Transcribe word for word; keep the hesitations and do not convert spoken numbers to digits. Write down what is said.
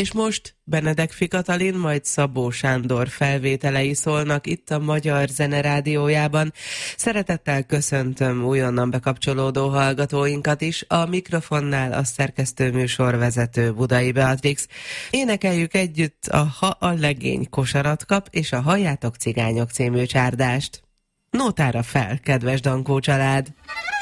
És most Benedek Katalin, majd Szabó Sándor felvételei szólnak itt a Magyar Zene Rádiójában. Szeretettel köszöntöm újonnan bekapcsolódó hallgatóinkat is, a mikrofonnál a szerkesztő műsorvezető Budai Beatrix. Énekeljük együtt a Ha a legény kosarat kap és a Halljátok cigányok című csárdást. Nótára fel, kedves Dankó család!